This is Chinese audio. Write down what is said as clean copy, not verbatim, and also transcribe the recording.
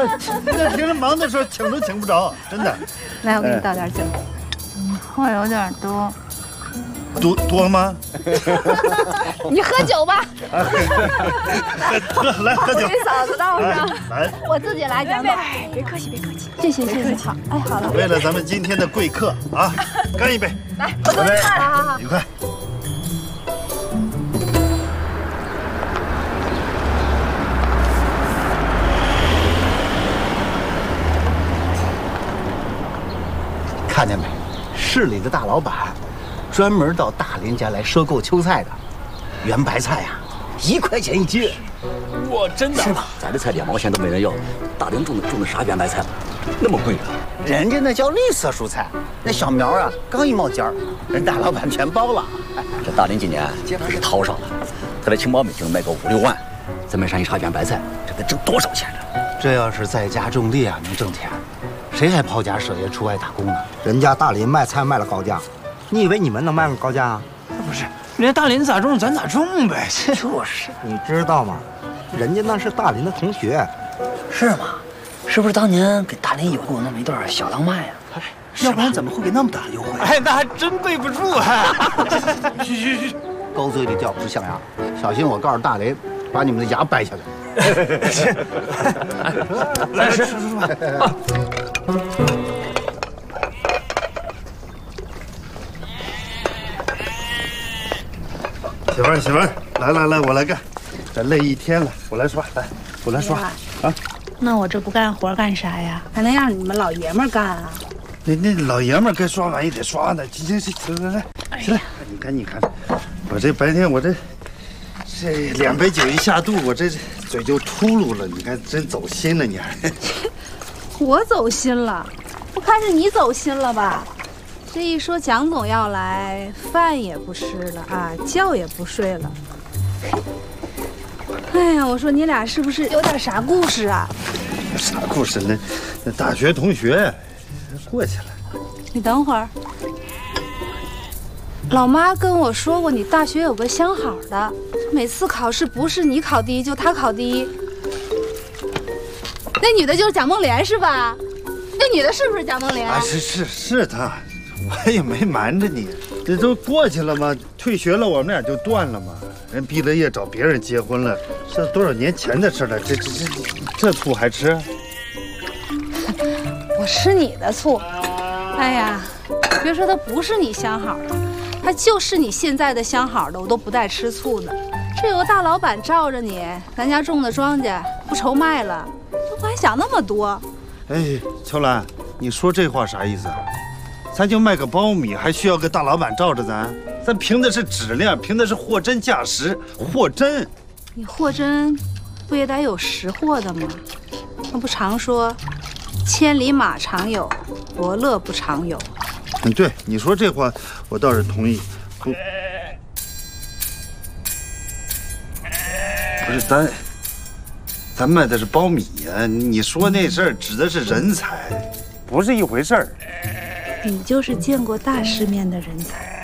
那平时忙的时候请都请不着，真的。 来，我给你倒点酒。 会有点多。 多吗？ 你喝酒吧。 来喝酒。 我给嫂子倒上。 来， 我自己来，蒋总。 别客气，别客气。 谢谢。好，哎，好了。 为了咱们今天的贵客啊，干一杯！ 来，我都好。 愉快。看见没？市里的大老板，专门到大林家来收购秋菜的，圆白菜呀，1块钱1斤。 哇，真的？ 是吧？咱这菜2毛钱都没人要，大林种的啥圆白菜，那么贵啊？ 人家那叫绿色蔬菜，那小苗啊刚1毛钱，人大老板全包了。 这大林今年这玩意是掏上了，他的青苞米就能卖个5、6万，咱们山一茬圆白菜，这得挣多少钱呢？ 这要是在家种地啊，能挣钱。谁还抛家舍业出外打工呢？ 人家大林卖菜卖了高价，你以为你们能卖个高价啊？ 不是，人家大林咋种咱咋种呗。 就是，你知道吗？人家那是大林的同学。 是吗？是不是当年给大林有过那么一段小浪漫呀？ 要不然怎么会给那么大的优惠？ 哎，那还真背不住啊！ 去，狗嘴里掉不是象牙，小心我告诉大林，把你们的牙掰下来。 来吃。 媳妇儿，来，我来干。这累一天了，我来刷，我来刷啊。 那我这不干活干啥呀？ 还能让你们老爷们干啊？ 那老爷们该刷碗也得刷呢。行，来，起来。你看，我这白天这2杯酒一下肚，我这嘴就秃噜了。你看，真走心了你还。 我走心了，不看是你走心了吧？这一说蒋总要来，饭也不吃了啊，觉也不睡了。哎呀，我说你俩是不是有点啥故事啊？ 啥故事呢？那大学同学过去了。 你等会儿，老妈跟我说过，你大学有个相好的，每次考试不是你考第一，就他考第一。那女的就是蒋梦莲是吧？那女的是不是蒋梦莲？ 啊，是她，我也没瞒着你，这都过去了吗？退学了，我们俩就断了吗？人毕了业找别人结婚了，这多少年前的事了，这醋还吃？ 我吃你的醋。哎呀，别说他不是你相好的，他就是你现在的相好的，我都不带吃醋的。这有个大老板罩着你，咱家种的庄稼不愁卖了，我还想那么多。 哎，秋兰，你说这话啥意思啊？咱就卖个苞米，还需要个大老板罩着咱？咱凭的是质量，凭的是货真价实，货真。 你货真，不也得有识货的吗？那不常说，千里马常有，伯乐不常有。 对，你说这话，我倒是同意。不是咱卖的是苞米呀，你说那事儿指的是人才，不是一回事儿。 你就是见过大世面的人才。